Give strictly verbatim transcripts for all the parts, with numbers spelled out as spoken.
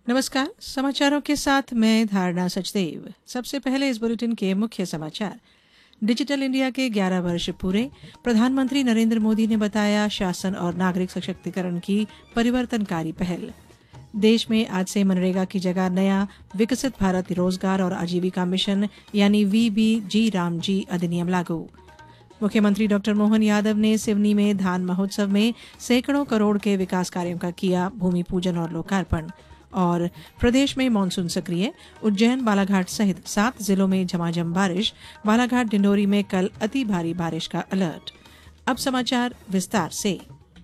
नमस्कार, समाचारों के साथ मैं धारणा सचदेव। सबसे पहले इस बुलेटिन के मुख्य समाचार। डिजिटल इंडिया के ग्यारह वर्ष पूरे, प्रधानमंत्री नरेंद्र मोदी ने बताया शासन और नागरिक सशक्तिकरण की परिवर्तनकारी पहल। देश में आज से मनरेगा की जगह नया विकसित भारत रोजगार और आजीविका मिशन यानी वी बी जी रामजी अधिनियम लागू। मुख्यमंत्री डॉक्टर मोहन यादव ने सिवनी में धान महोत्सव में सैकड़ों करोड़ के विकास कार्यों का किया भूमि पूजन और लोकार्पण। और प्रदेश में मानसून सक्रिय, उज्जैन बालाघाट सहित सात जिलों में झमाझम बारिश, बालाघाट डिंडोरी में कल अति भारी बारिश का अलर्ट। अब समाचार विस्तार से।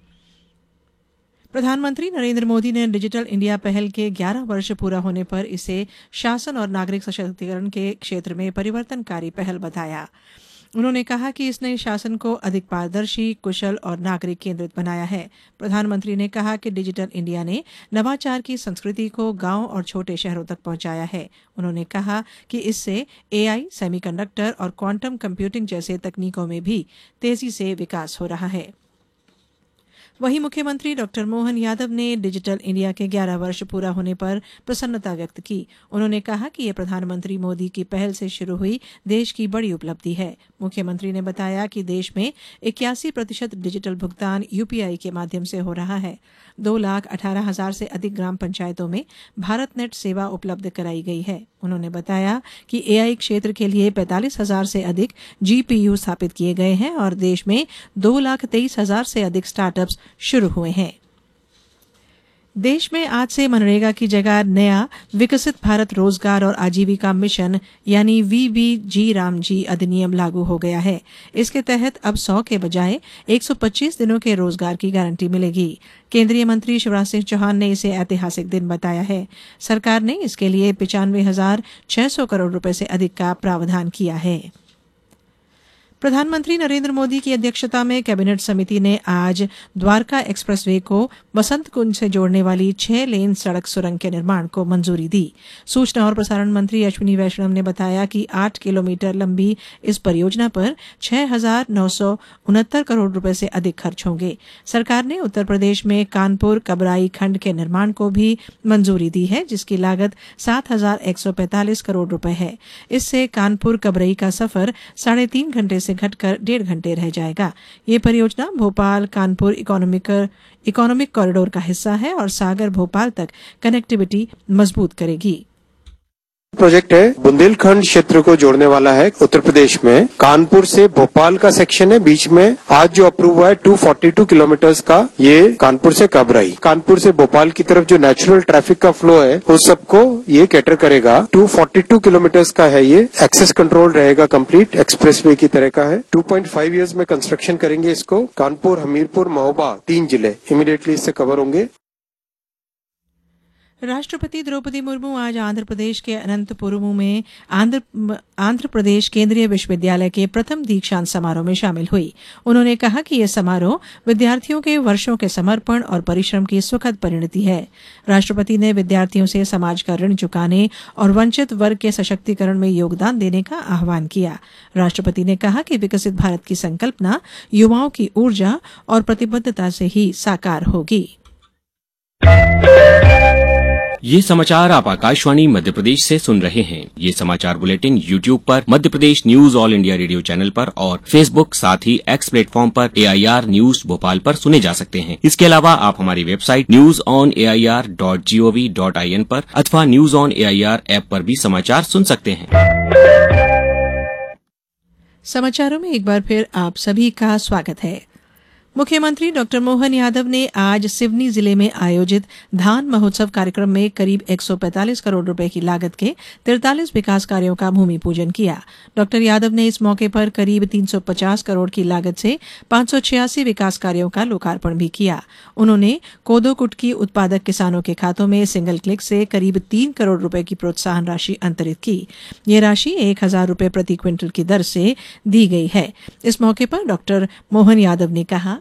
प्रधानमंत्री नरेंद्र मोदी ने डिजिटल इंडिया पहल के ग्यारह वर्ष पूरा होने पर इसे शासन और नागरिक सशक्तिकरण के क्षेत्र में परिवर्तनकारी पहल बताया। उन्होंने कहा कि इसने शासन को अधिक पारदर्शी, कुशल और नागरिक केंद्रित बनाया है। प्रधानमंत्री ने कहा कि डिजिटल इंडिया ने नवाचार की संस्कृति को गांव और छोटे शहरों तक पहुंचाया है। उन्होंने कहा कि इससे एआई, सेमीकंडक्टर और क्वांटम कंप्यूटिंग जैसे तकनीकों में भी तेजी से विकास हो रहा है। वहीं मुख्यमंत्री डॉक्टर मोहन यादव ने डिजिटल इंडिया के ग्यारह वर्ष पूरा होने पर प्रसन्नता व्यक्त की। उन्होंने कहा कि यह प्रधानमंत्री मोदी की पहल से शुरू हुई देश की बड़ी उपलब्धि है। मुख्यमंत्री ने बताया कि देश में इक्यासी प्रतिशत डिजिटल भुगतान यूपीआई के माध्यम से हो रहा है। दो लाख अठारह हजार से अधिक ग्राम पंचायतों में भारत नेट सेवा उपलब्ध कराई गई है। उन्होंने बताया कि एआई क्षेत्र के लिए पैंतालीस हजार से अधिक जीपीयू स्थापित किए गए हैं और देश में दो लाख तेईस हजार से अधिक स्टार्टअप्स शुरू हुए हैं। देश में आज से मनरेगा की जगह नया विकसित भारत रोजगार और आजीविका मिशन यानी वी बी जी रामजी अधिनियम लागू हो गया है। इसके तहत अब सौ के बजाय एक सौ पच्चीस दिनों के रोजगार की गारंटी मिलेगी। केंद्रीय मंत्री शिवराज सिंह चौहान ने इसे ऐतिहासिक दिन बताया है। सरकार ने इसके लिए पिचानवे हजार छह सौ करोड़ रुपए से अधिक का प्रावधान किया है। प्रधानमंत्री नरेंद्र मोदी की अध्यक्षता में कैबिनेट समिति ने आज द्वारका एक्सप्रेसवे को बसंत कुंज से जोड़ने वाली छह लेन सड़क सुरंग के निर्माण को मंजूरी दी। सूचना और प्रसारण मंत्री अश्विनी वैष्णव ने बताया कि आठ किलोमीटर लंबी इस परियोजना पर छह हजार नौ सौ उनहत्तर करोड़ रुपए से अधिक खर्च होंगे। सरकार ने उत्तर प्रदेश में कानपुर कबराई खंड के निर्माण को भी मंजूरी दी है, जिसकी लागत सात हजार एक सौ पैंतालीस करोड़ रुपए है। इससे कानपुर कबराई का सफर साढ़े तीन घंटे से घटकर डेढ़ घंटे रह जाएगा। ये परियोजना Bhopal Kanpur economic economic corridor का हिस्सा है और सागर भोपाल तक कनेक्टिविटी मजबूत करेगी। प्रोजेक्ट है बुंदेलखंड क्षेत्र को जोड़ने वाला है। उत्तर प्रदेश में कानपुर से भोपाल का सेक्शन है, बीच में आज जो अप्रूव हुआ है दो सौ बयालीस किलोमीटर का, ये कानपुर से कबराई, कानपुर से भोपाल की तरफ जो नेचुरल ट्रैफिक का फ्लो है उस सबको ये कैटर करेगा। दो सौ बयालीस किलोमीटर का है, ये एक्सेस कंट्रोल रहेगा, कंप्लीट एक्सप्रेसवे की तरह का है। दो पॉइंट पाँच इयर्स में कंस्ट्रक्शन करेंगे इसको। कानपुर, हमीरपुर, महोबा तीन जिले इमीडिएटली इससे कवर होंगे। राष्ट्रपति द्रौपदी मुर्मू आज आंध्र प्रदेश के अनंतपुरम में आंध्र आंध्र प्रदेश केंद्रीय विश्वविद्यालय के प्रथम दीक्षांत समारोह में शामिल हुई। उन्होंने कहा कि यह समारोह विद्यार्थियों के वर्षों के समर्पण और परिश्रम की सुखद परिणति है। राष्ट्रपति ने विद्यार्थियों से समाज का ऋण चुकाने और वंचित वर्ग के सशक्तिकरण में योगदान देने का आह्वान किया। राष्ट्रपति ने कहा कि विकसित भारत की संकल्पना युवाओं की ऊर्जा और प्रतिबद्धता से ही साकार होगी। ये समाचार आप आकाशवाणी मध्य प्रदेश से सुन रहे हैं। ये समाचार बुलेटिन यूट्यूब पर Madhya Pradesh news all India radio channel पर और फेसबुक साथ ही एक्स प्लेटफॉर्म पर ए आई आर न्यूज भोपाल पर सुने जा सकते हैं। इसके अलावा आप हमारी website news on A I R dot G O V dot I N पर अथवा news on A I R app पर भी समाचार सुन सकते हैं। समाचारों में एक बार फिर आप सभी का स्वागत है। मुख्यमंत्री डॉक्टर मोहन यादव ने आज सिवनी जिले में आयोजित धान महोत्सव कार्यक्रम में करीब एक सौ पैंतालीस करोड़ रुपए की लागत के तैंतालीस विकास कार्यों का भूमि पूजन किया। डॉक्टर यादव ने इस मौके पर करीब तीन सौ पचास करोड़ की लागत से पांच सौ छियासी विकास कार्यों का लोकार्पण भी किया। उन्होंने कोदो कुटकी उत्पादक किसानों के खातों में सिंगल क्लिक से करीब तीन करोड़ रुपए की प्रोत्साहन राशि अंतरित की। ये राशि एक हजार रुपए प्रति क्विंटल की दर से दी गई है। इस मौके पर डॉक्टर मोहन यादव ने कहा,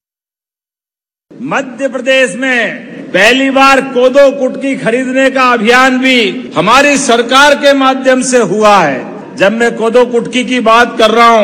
मध्य प्रदेश में पहली बार कोदो कुटकी खरीदने का अभियान भी हमारी सरकार के माध्यम से हुआ है। जब मैं कोदो कुटकी की बात कर रहा हूं